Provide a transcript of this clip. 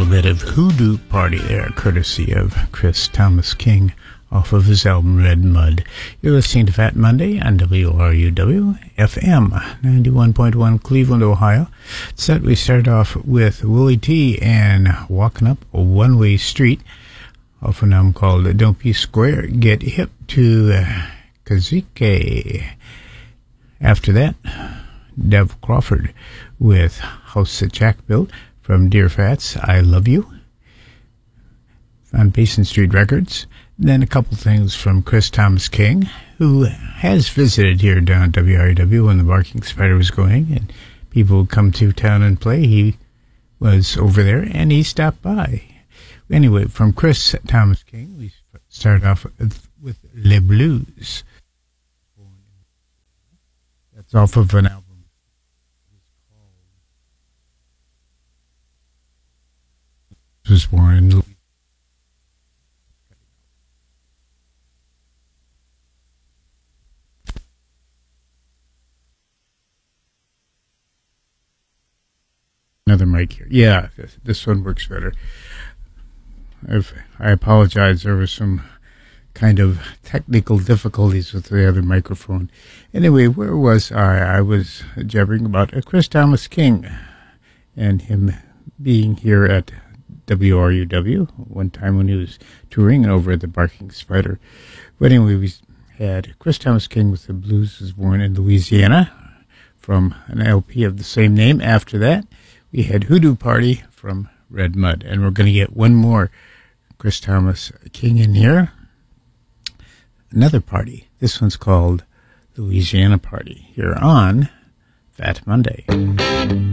bit of Hoodoo Party there, courtesy of Chris Thomas King off of his album Red Mud. You're listening to Fat Monday on WRUW FM 91.1 Cleveland, Ohio. Set we started off with Willie T and Walking Up a One-Way Street, off an album called Don't Be Square, Get Hip to Kazike. After that, Dev Crawford with House That Jack Built from Dear Fats, I Love You, on Basin Street Records. Then a couple things from Chris Thomas King, who has visited here down at WRUW when the Barking Spider was going, and people would come to town and play. He was over there, and he stopped by. Anyway, from Chris Thomas King, we start off with Les Blues. That's off of an album. Was born in another mic here. Yeah, this one works better. I apologize. There was some kind of technical difficulties with the other microphone. Anyway, where was I? I was jabbering about Chris Thomas King and him being here at WRUW one time when he was touring over at the Barking Spider. But anyway, we had Chris Thomas King with The Blues Was Born in Louisiana from an LP of the same name. After that, we had Hoodoo Party from Red Mud. And we're going to get one more Chris Thomas King in here. Another party. This one's called Louisiana Party here on Fat Monday.